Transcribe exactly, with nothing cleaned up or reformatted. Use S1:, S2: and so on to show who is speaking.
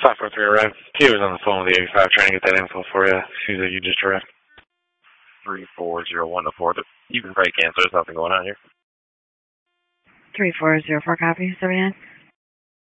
S1: Software three arrived. T was on the phone with the eighty-five trying to get that info for you. Seems like you just arrived.
S2: three four zero one to four. You can probably cancel. There's nothing going on here.
S3: three four zero four copy, seventy-nine.